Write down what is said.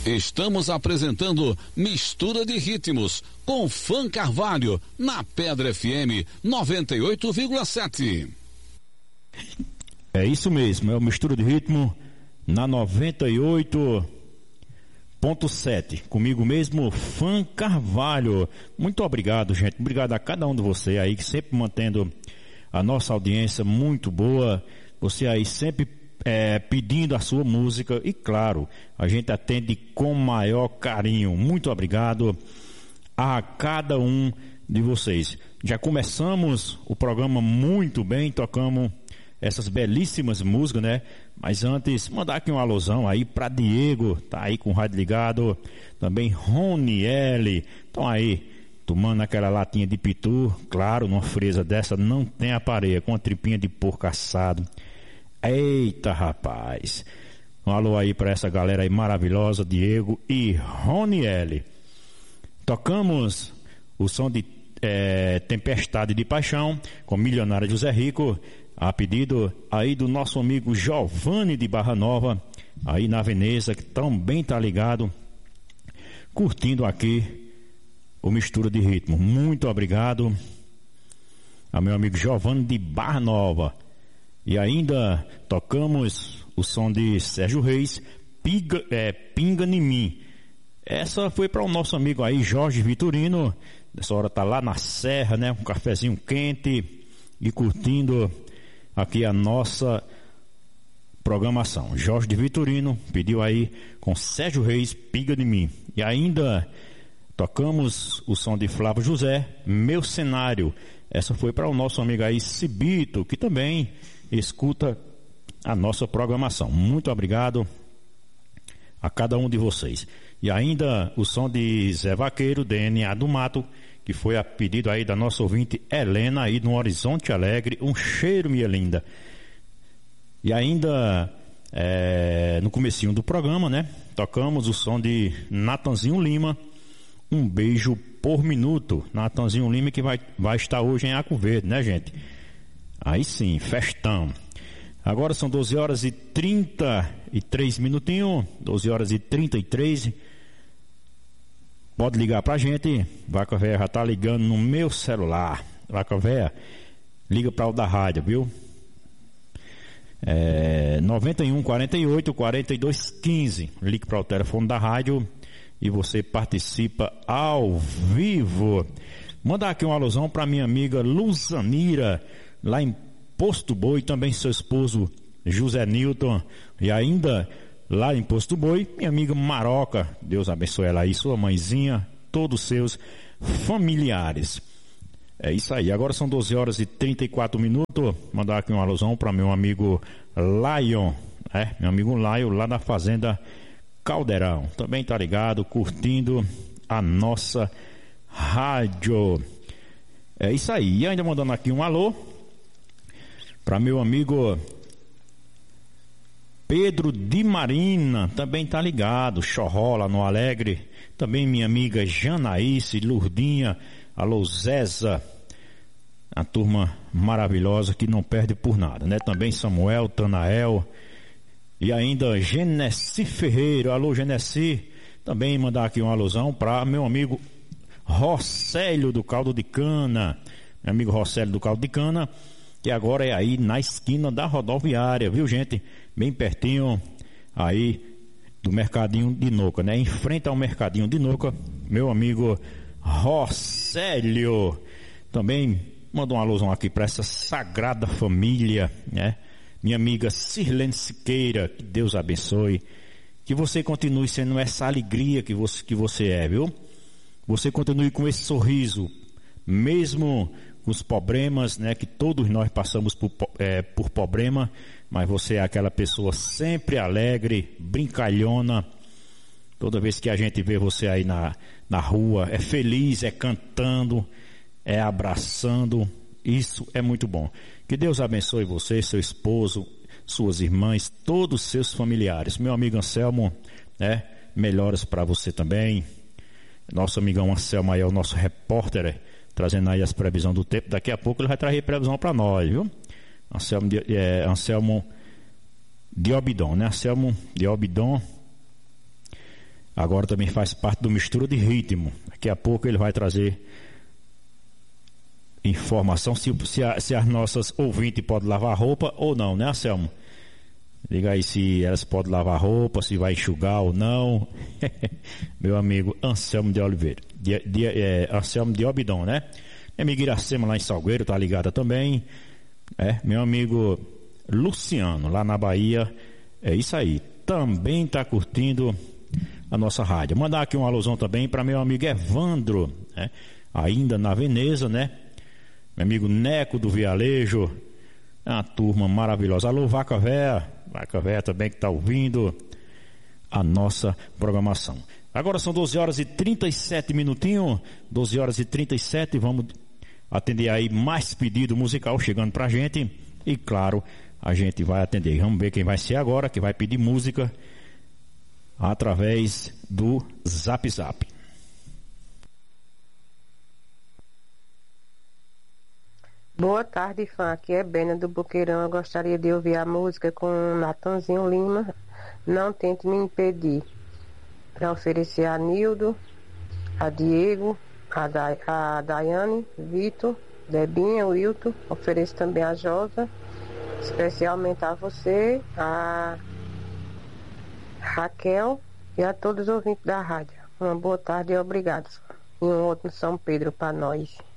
Estamos apresentando Mistura de Ritmos com Fã Carvalho na Pedra FM 98,7. É isso mesmo, é o Mistura de Ritmo na 98,7. Comigo mesmo, Fã Carvalho. Muito obrigado, gente. Obrigado a cada um de vocês aí que sempre mantendo a nossa audiência muito boa. Você aí sempre pedindo a sua música e, claro, a gente atende com maior carinho. Muito obrigado a cada um de vocês. Já começamos o programa muito bem, tocamos essas belíssimas músicas, né? Mas antes, mandar aqui um alusão aí para Diego, tá aí com o rádio ligado, também Roniele, estão aí tomando aquela latinha de pitu, claro, numa fresa dessa não tem aparelho, com uma tripinha de porco assado. Eita, rapaz. Um alô aí para essa galera aí maravilhosa, Diego e Roniele. Tocamos o som de Tempestade de Paixão com Milionária José Rico, a pedido aí do nosso amigo Giovanni de Barra Nova, aí na Veneza, que também tá ligado, curtindo aqui o Mistura de Ritmo. Muito obrigado a meu amigo Giovanni de Barra Nova. E ainda tocamos o som de Sérgio Reis, Pinga em Mim. Essa foi para o nosso amigo aí, Jorge Vitorino. Nessa hora tá lá na serra, né? Um cafezinho quente e curtindo aqui a nossa programação. Jorge de Vitorino pediu aí com Sérgio Reis, Pinga em Mim. E ainda tocamos o som de Flávio José, Meu Cenário. Essa foi para o nosso amigo aí, Cibito, que também escuta a nossa programação. Muito obrigado a cada um de vocês. E ainda o som de Zé Vaqueiro, DNA do Mato, que foi a pedido aí da nossa ouvinte Helena aí no Horizonte Alegre. Um cheiro, minha linda. E ainda no comecinho do programa, né, tocamos o som de Natanzinho Lima, Um Beijo por Minuto. Natanzinho Lima que vai estar hoje em Arco Verde, né, gente? Aí sim, festão. Agora são 12 horas e 33 minutinhos, 12 horas e 33. Pode ligar pra gente. Vaca Véia já tá ligando no meu celular. Vaca Véia, liga para o da rádio, viu? 91 48 42 15. Ligue para o telefone da rádio e você participa ao vivo. Mandar aqui uma alusão para minha amiga Luzanira, lá em Posto Boi, também seu esposo José Nilton, e ainda lá em Posto Boi, minha amiga Maroca, Deus abençoe ela aí, sua mãezinha, todos os seus familiares. É isso aí, agora são 12 horas e 34 minutos, mandar aqui uma alusão para meu amigo Lion, meu amigo Lion, lá na Fazenda Caldeirão, também tá ligado, curtindo a nossa rádio. É isso aí, e ainda mandando aqui um alô para meu amigo Pedro de Marina, também tá ligado, Chorrola no Alegre, também minha amiga Janaíce, Lurdinha, alô Zeza, a turma maravilhosa que não perde por nada, né? Também Samuel, Tanael e ainda Genesi Ferreira, alô Genesi, também mandar aqui uma alusão para meu amigo Rocélio do Caldo de Cana, meu amigo Rocélio do Caldo de Cana, que agora é aí na esquina da rodoviária, viu, gente? Bem pertinho aí do Mercadinho de Noca, né? Em frente ao Mercadinho de Noca, meu amigo Rocélio. Também manda uma alusão aqui para essa sagrada família, né? Minha amiga Sirlene Siqueira, que Deus abençoe. Que você continue sendo essa alegria que você é, viu? Você continue com esse sorriso, mesmo com os problemas, né, que todos nós passamos por problema, mas você é aquela pessoa sempre alegre, brincalhona. Toda vez que a gente vê você aí na rua, é feliz, é cantando, é abraçando, isso é muito bom. Que Deus abençoe você, seu esposo, suas irmãs, todos os seus familiares. Meu amigo Anselmo, né, melhoras para você também. Nosso amigão Anselmo aí é o nosso repórter, trazendo aí as previsões do tempo. Daqui a pouco ele vai trazer previsão para nós, viu? Anselmo de Obidon, né? Anselmo de Obidon, agora também faz parte do Mistura de Ritmo. Daqui a pouco ele vai trazer informação se as nossas ouvintes podem lavar roupa ou não, né, Anselmo? Diga aí se elas podem lavar roupa, se vai enxugar ou não. Meu amigo Anselmo de Oliveira, Anselmo de Obidon, né? Minha amiga Iracema lá em Salgueiro tá ligada também. Meu amigo Luciano lá na Bahia, é isso aí, também tá curtindo a nossa rádio. Mandar aqui um alusão também para meu amigo Evandro, né? Ainda na Veneza, né? Meu amigo Neco do Vialejo, uma turma maravilhosa. Alô, Vaca Véia também que está ouvindo a nossa programação. Agora são 12 horas e 37 minutinhos, 12 horas e 37, vamos atender aí mais pedido musical chegando pra gente, e claro, a gente vai atender. Vamos ver quem vai ser agora, que vai pedir música através do Zap Zap. Boa tarde, fã. Aqui é Bena do Boqueirão. Eu gostaria de ouvir a música com Natanzinho Lima, Não Tente Me Impedir, para oferecer a Nildo, a Diego, a Daiane, Vitor, Debinha, Wilton. Ofereço também a Josa, especialmente a você, a Raquel e a todos os ouvintes da rádio. Uma boa tarde e obrigado. E um outro São Pedro para nós.